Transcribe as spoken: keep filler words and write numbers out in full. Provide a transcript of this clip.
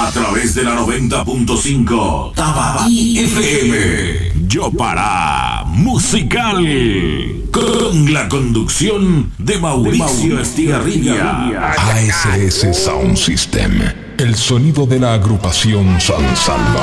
A través de la noventa punto cinco Tababí F M. Yo para musical. Con la conducción de Mauricio Estigarribia. A S S Sound System. El sonido de la agrupación San Salva.